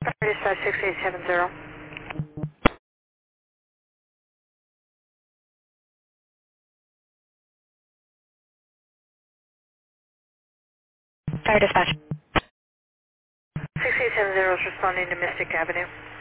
Fire dispatch 6870. Fire dispatch. 6870 is responding to Mystic Avenue.